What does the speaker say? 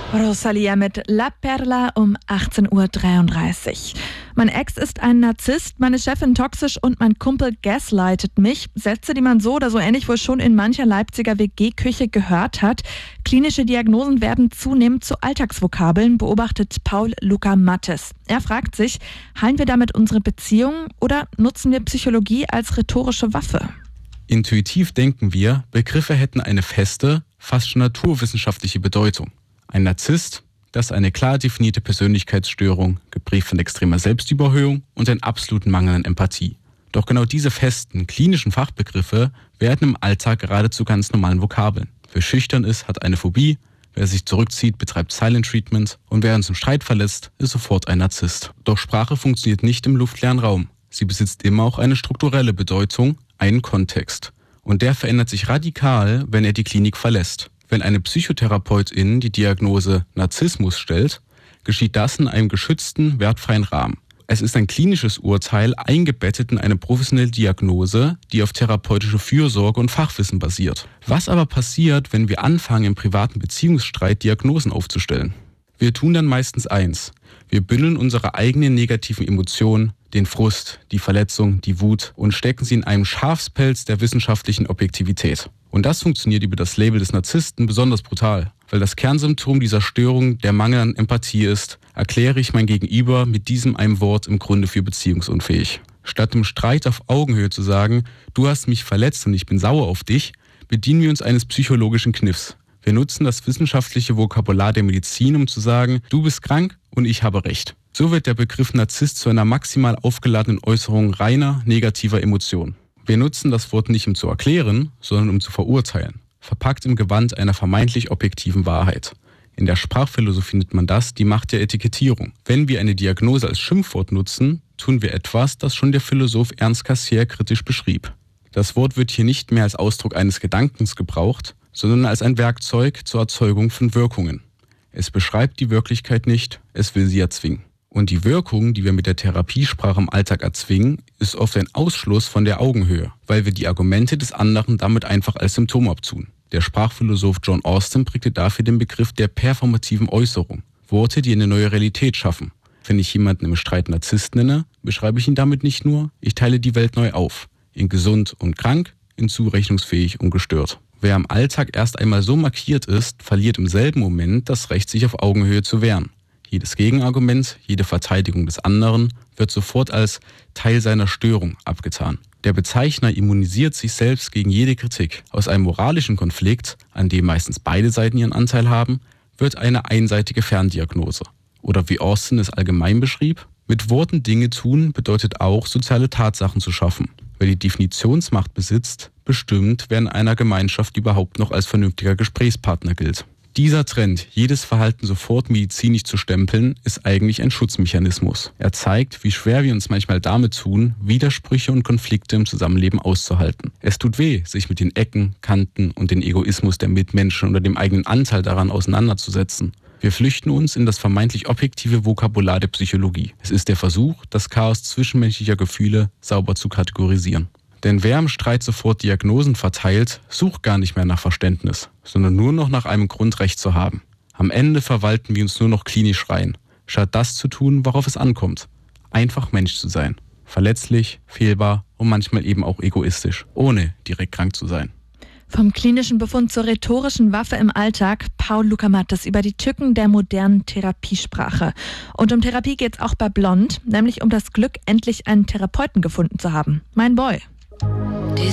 Rosalia mit La Perla um 18:33 Uhr. Mein Ex ist ein Narzisst, meine Chefin toxisch und mein Kumpel gaslightet mich. Sätze, die man so oder so ähnlich wohl schon in mancher Leipziger WG-Küche gehört hat. Klinische Diagnosen werden zunehmend zu Alltagsvokabeln, beobachtet Paul Luca Mattes. Er fragt sich, heilen wir damit unsere Beziehung oder nutzen wir Psychologie als rhetorische Waffe? Intuitiv denken wir, Begriffe hätten eine feste, fast schon naturwissenschaftliche Bedeutung. Ein Narzisst, das ist eine klar definierte Persönlichkeitsstörung, geprägt von extremer Selbstüberhöhung und einer absoluten Mangel an Empathie. Doch genau diese festen, klinischen Fachbegriffe werden im Alltag gerade zu ganz normalen Vokabeln. Wer schüchtern ist, hat eine Phobie, wer sich zurückzieht, betreibt Silent Treatment und wer uns im Streit verlässt, ist sofort ein Narzisst. Doch Sprache funktioniert nicht im luftleeren Raum. Sie besitzt immer auch eine strukturelle Bedeutung, einen Kontext. Und der verändert sich radikal, wenn er die Klinik verlässt. Wenn eine Psychotherapeutin die Diagnose Narzissmus stellt, geschieht das in einem geschützten, wertfreien Rahmen. Es ist ein klinisches Urteil, eingebettet in eine professionelle Diagnose, die auf therapeutische Fürsorge und Fachwissen basiert. Was aber passiert, wenn wir anfangen, im privaten Beziehungsstreit Diagnosen aufzustellen? Wir tun dann meistens eins. Wir bündeln unsere eigenen negativen Emotionen, den Frust, die Verletzung, die Wut und stecken sie in einem Schafspelz der wissenschaftlichen Objektivität. Und das funktioniert über das Label des Narzissten besonders brutal. Weil das Kernsymptom dieser Störung der Mangel an Empathie ist, erkläre ich mein Gegenüber mit diesem einem Wort im Grunde für beziehungsunfähig. Statt im Streit auf Augenhöhe zu sagen, du hast mich verletzt und ich bin sauer auf dich, bedienen wir uns eines psychologischen Kniffs. Wir nutzen das wissenschaftliche Vokabular der Medizin, um zu sagen, du bist krank und ich habe recht. So wird der Begriff Narzisst zu einer maximal aufgeladenen Äußerung reiner, negativer Emotionen. Wir nutzen das Wort nicht, um zu erklären, sondern um zu verurteilen, verpackt im Gewand einer vermeintlich objektiven Wahrheit. In der Sprachphilosophie nennt man das die Macht der Etikettierung. Wenn wir eine Diagnose als Schimpfwort nutzen, tun wir etwas, das schon der Philosoph Ernst Cassirer kritisch beschrieb. Das Wort wird hier nicht mehr als Ausdruck eines Gedankens gebraucht, sondern als ein Werkzeug zur Erzeugung von Wirkungen. Es beschreibt die Wirklichkeit nicht, es will sie erzwingen. Und die Wirkung, die wir mit der Therapiesprache im Alltag erzwingen, ist oft ein Ausschluss von der Augenhöhe, weil wir die Argumente des anderen damit einfach als Symptom abtun. Der Sprachphilosoph John Austin prägte dafür den Begriff der performativen Äußerung. Worte, die eine neue Realität schaffen. Wenn ich jemanden im Streit Narzisst nenne, beschreibe ich ihn damit nicht nur, ich teile die Welt neu auf. In gesund und krank, in zurechnungsfähig und gestört. Wer im Alltag erst einmal so markiert ist, verliert im selben Moment das Recht, sich auf Augenhöhe zu wehren. Jedes Gegenargument, jede Verteidigung des anderen wird sofort als Teil seiner Störung abgetan. Der Bezeichner immunisiert sich selbst gegen jede Kritik. Aus einem moralischen Konflikt, an dem meistens beide Seiten ihren Anteil haben, wird eine einseitige Ferndiagnose. Oder wie Austin es allgemein beschrieb, mit Worten Dinge tun bedeutet auch, soziale Tatsachen zu schaffen. Wer die Definitionsmacht besitzt, bestimmt, wer in einer Gemeinschaft überhaupt noch als vernünftiger Gesprächspartner gilt. Dieser Trend, jedes Verhalten sofort medizinisch zu stempeln, ist eigentlich ein Schutzmechanismus. Er zeigt, wie schwer wir uns manchmal damit tun, Widersprüche und Konflikte im Zusammenleben auszuhalten. Es tut weh, sich mit den Ecken, Kanten und dem Egoismus der Mitmenschen oder dem eigenen Anteil daran auseinanderzusetzen. Wir flüchten uns in das vermeintlich objektive Vokabular der Psychologie. Es ist der Versuch, das Chaos zwischenmenschlicher Gefühle sauber zu kategorisieren. Denn wer im Streit sofort Diagnosen verteilt, sucht gar nicht mehr nach Verständnis, sondern nur noch nach einem Grund, Recht zu haben. Am Ende verwalten wir uns nur noch klinisch rein, statt das zu tun, worauf es ankommt. Einfach Mensch zu sein. Verletzlich, fehlbar und manchmal eben auch egoistisch, ohne direkt krank zu sein. Vom klinischen Befund zur rhetorischen Waffe im Alltag, Paul Luca Mattes über die Tücken der modernen Therapiesprache. Und um Therapie geht's auch bei Blond, nämlich um das Glück, endlich einen Therapeuten gefunden zu haben. Mein Boy.